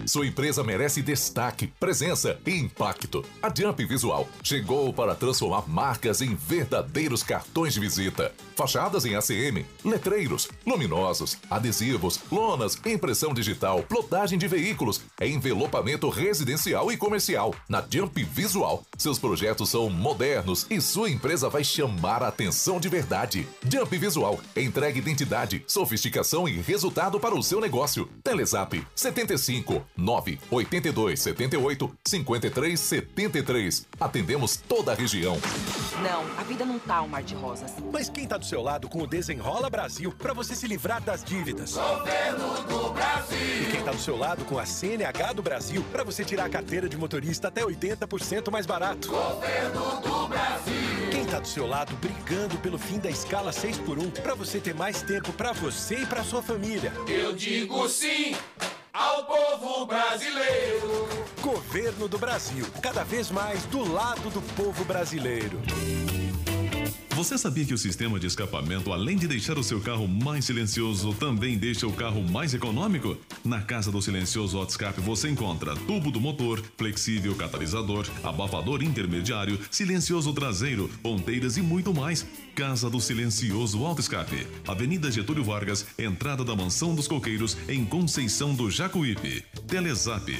Sua empresa merece destaque, presença e impacto. A Jump Visual chegou para transformar marcas em verdadeiros cartões de visita. Fachadas em ACM, letreiros, luminosos, adesivos, lonas, impressão digital, plotagem de veículos, envelopamento residencial e comercial. Na Jump Visual, seus projetos são modernos e sua empresa vai chamar a atenção de verdade. Jump Visual entrega identidade, sofisticação e resultado para o seu negócio. Telezap 75 982 78 53 73. Atendemos toda a região. Não, a vida não tá um mar de rosas. Mas quem tá do seu lado com o Desenrola Brasil para você se livrar das dívidas? Governo do Brasil. E quem tá do seu lado com a CNH do Brasil para você tirar a carteira de motorista até 80% mais barato? Governo do Brasil. Quem tá do seu lado brigando pelo fim da escala 6x1 para você ter mais tempo para você e para sua família? Eu digo sim ao povo brasileiro. Governo do Brasil, cada vez mais do lado do povo brasileiro. Você sabia que o sistema de escapamento, além de deixar o seu carro mais silencioso, também deixa o carro mais econômico? Na Casa do Silencioso Auto Escape você encontra tubo do motor, flexível catalisador, abafador intermediário, silencioso traseiro, ponteiras e muito mais. Casa do Silencioso Auto Escape, Avenida Getúlio Vargas, entrada da Mansão dos Coqueiros, em Conceição do Jacuípe. Telezap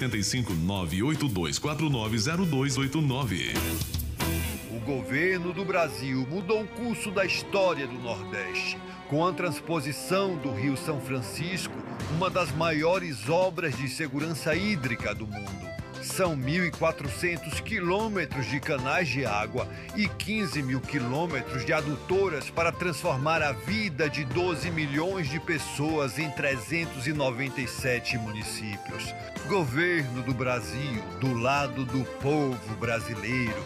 75982490289. O governo do Brasil mudou o curso da história do Nordeste, com a transposição do Rio São Francisco, uma das maiores obras de segurança hídrica do mundo. São 1.400 quilômetros de canais de água e 15 mil quilômetros de adutoras para transformar a vida de 12 milhões de pessoas em 397 municípios. Governo do Brasil, do lado do povo brasileiro.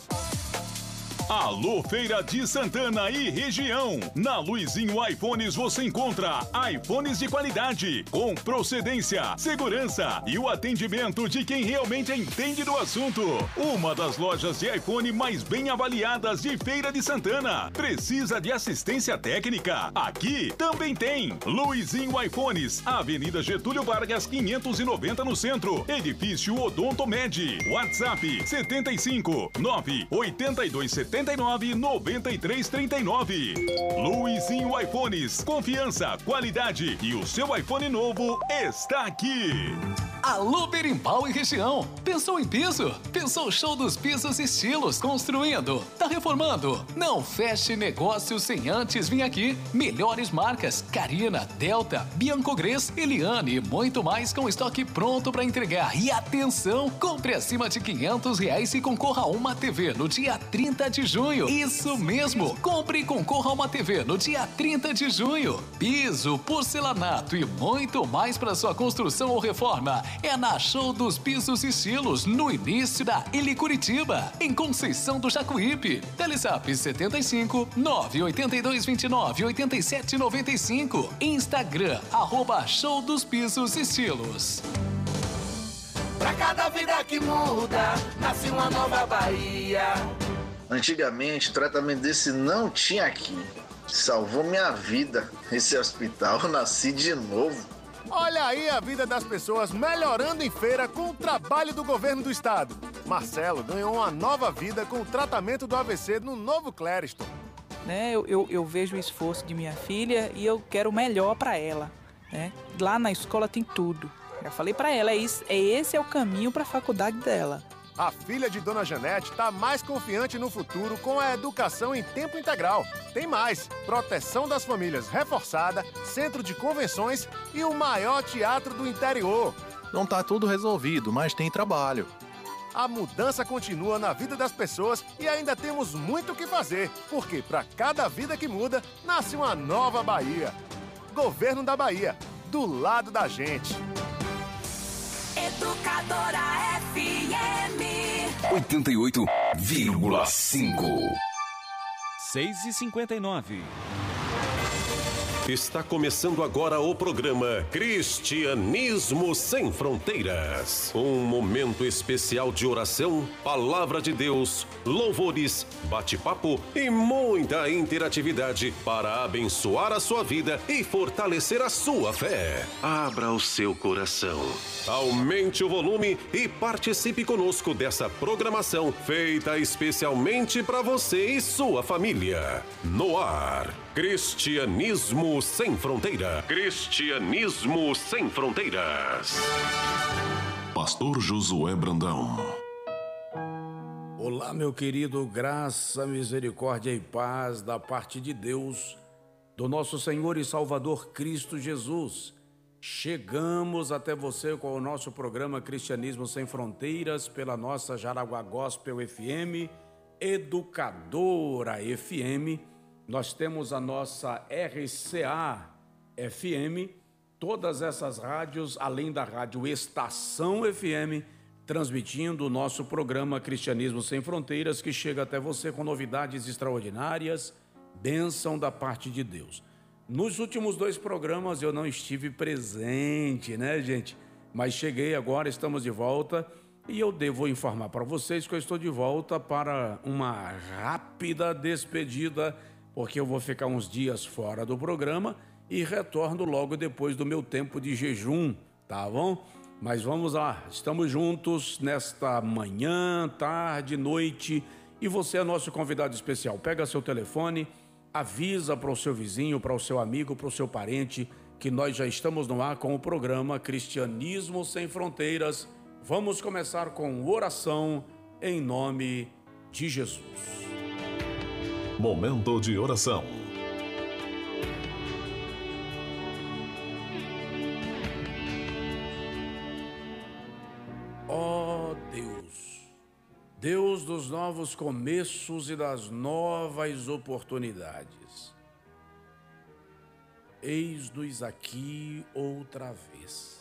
Alô, Feira de Santana e região. Na Luizinho iPhones você encontra iPhones de qualidade, com procedência, segurança e o atendimento de quem realmente entende do assunto. Uma das lojas de iPhone mais bem avaliadas de Feira de Santana. Precisa de assistência técnica? Aqui também tem. Luizinho iPhones, Avenida Getúlio Vargas 590 no centro. Edifício Odonto Med. WhatsApp 75 982 79 93 39. Luizinho iPhones, confiança, qualidade e o seu iPhone novo está aqui. Alô, Berimbau e região. Pensou em piso? Pensou show dos pisos estilos construindo? Tá reformando? Não feche negócio sem antes vir aqui. Melhores marcas: Carina, Delta, Biancogres, Eliane e muito mais com estoque pronto para entregar. E atenção, compre acima de R$500 e concorra a uma TV no dia 30 de junho. Isso mesmo, compre e concorra a uma TV no dia 30 de junho. Piso, porcelanato e muito mais para sua construção ou reforma. É na Show dos Pisos Estilos, no início da Ili Curitiba, em Conceição do Jacuípe. Telezap 75 982 29 87 95. Instagram, @Show dos Pisos Estilos. Pra cada vida que muda, nasce uma nova Bahia. Antigamente, tratamento desse não tinha aqui. Salvou minha vida. Esse hospital, eu nasci de novo. Olha aí a vida das pessoas melhorando em feira com o trabalho do governo do estado. Marcelo ganhou uma nova vida com o tratamento do AVC no Novo Clériston. Eu vejo o esforço de minha filha e eu quero o melhor para ela. Né? Lá na escola tem tudo. Já falei para ela, esse é o caminho para a faculdade dela. A filha de Dona Janete está mais confiante no futuro com a educação em tempo integral. Tem mais: proteção das famílias reforçada, centro de convenções e o maior teatro do interior. Não está tudo resolvido, mas tem trabalho. A mudança continua na vida das pessoas e ainda temos muito o que fazer, porque para cada vida que muda, nasce uma nova Bahia. Governo da Bahia, do lado da gente. Educadora FM 88,5. 6h59. Está começando agora o programa Cristianismo Sem Fronteiras. Um momento especial de oração, palavra de Deus, louvores, bate-papo e muita interatividade para abençoar a sua vida e fortalecer a sua fé. Abra o seu coração, aumente o volume e participe conosco dessa programação feita especialmente para você e sua família. No ar, Cristianismo Sem Fronteira. Cristianismo Sem Fronteiras. Pastor Josué Brandão. Olá, meu querido, graça, misericórdia e paz da parte de Deus, do nosso Senhor e Salvador Cristo Jesus. Chegamos até você com o nosso programa Cristianismo Sem Fronteiras pela nossa Jaraguá Gospel FM, Educadora FM. Nós temos a nossa RCA FM, todas essas rádios, além da rádio Estação FM, transmitindo o nosso programa Cristianismo Sem Fronteiras, que chega até você com novidades extraordinárias, bênção da parte de Deus. Nos últimos 2 programas eu não estive presente, né, gente? Mas cheguei agora, estamos de volta e eu devo informar para vocês que eu estou de volta para uma rápida despedida, porque eu vou ficar uns dias fora do programa e retorno logo depois do meu tempo de jejum, tá bom? Mas vamos lá, estamos juntos nesta manhã, tarde, noite, e você é nosso convidado especial. Pega seu telefone, avisa para o seu vizinho, para o seu amigo, para o seu parente, que nós já estamos no ar com o programa Cristianismo Sem Fronteiras. Vamos começar com oração em nome de Jesus. Momento de oração. Ó Deus, Deus dos novos começos e das novas oportunidades, eis-nos aqui outra vez.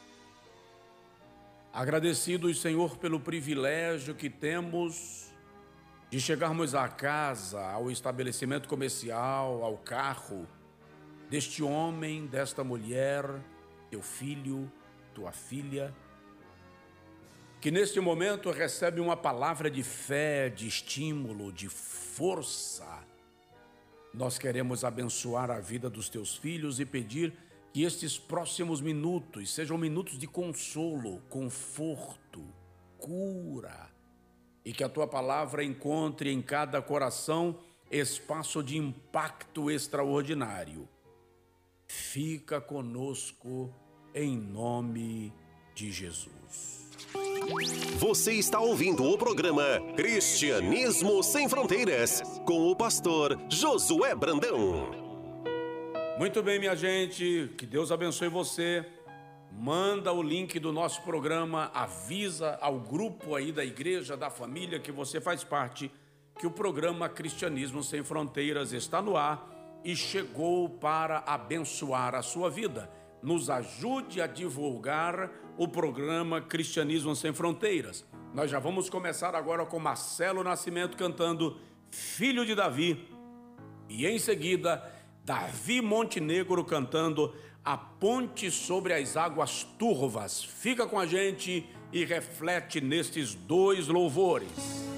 Agradecidos, Senhor, pelo privilégio que temos de chegarmos à casa, ao estabelecimento comercial, ao carro deste homem, desta mulher, teu filho, tua filha, que neste momento recebe uma palavra de fé, de estímulo, de força. Nós queremos abençoar a vida dos teus filhos e pedir que estes próximos minutos sejam minutos de consolo, conforto, cura, e que a tua palavra encontre em cada coração espaço de impacto extraordinário. Fica conosco em nome de Jesus. Você está ouvindo o programa Cristianismo Sem Fronteiras, com o pastor Josué Brandão. Muito bem, minha gente, que Deus abençoe você. Manda o link do nosso programa, avisa ao grupo aí da igreja, da família que você faz parte, que o programa Cristianismo Sem Fronteiras está no ar e chegou para abençoar a sua vida. Nos ajude a divulgar o programa Cristianismo Sem Fronteiras. Nós já vamos começar agora com Marcelo Nascimento cantando Filho de Davi. E em seguida, Davi Montenegro cantando A Ponte sobre as Águas Turvas. Fica com a gente e reflete nestes 2 louvores.